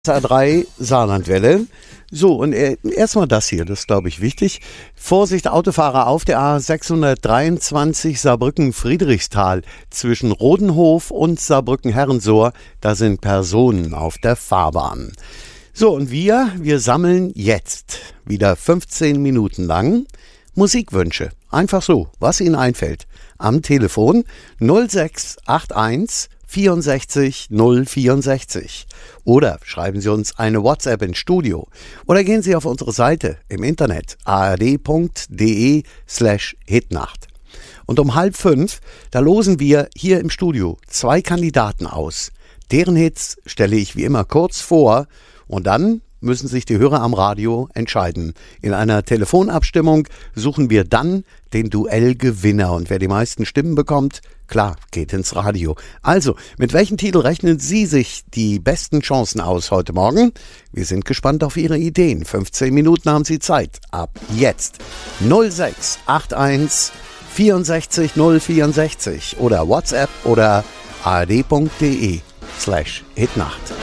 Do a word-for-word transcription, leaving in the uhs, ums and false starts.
A drei Saarlandwelle. So, und erstmal das hier, das ist, glaube ich, wichtig. Vorsicht, Autofahrer auf der A sechshundertdreiundzwanzig Saarbrücken-Friedrichsthal zwischen Rodenhof und Saarbrücken-Herrensohr. Da sind Personen auf der Fahrbahn. So, und wir, wir sammeln jetzt wieder fünfzehn Minuten lang Musikwünsche. Einfach so, was Ihnen einfällt. Am Telefon null sechs acht eins vierundsechzig null vierundsechzig. Oder schreiben Sie uns eine WhatsApp ins Studio. Oder gehen Sie auf unsere Seite im Internet ard.de slash hitnacht. Und um halb fünf, da losen wir hier im Studio zwei Kandidaten aus. Deren Hits stelle ich wie immer kurz vor und dann müssen sich die Hörer am Radio entscheiden. In einer Telefonabstimmung suchen wir dann den Duellgewinner. Und wer die meisten Stimmen bekommt, klar, geht ins Radio. Also, mit welchem Titel rechnen Sie sich die besten Chancen aus heute Morgen? Wir sind gespannt auf Ihre Ideen. fünfzehn Minuten haben Sie Zeit. Ab jetzt. null sechs acht eins vierundsechzig null vierundsechzig oder WhatsApp oder ard.de slash hitnacht.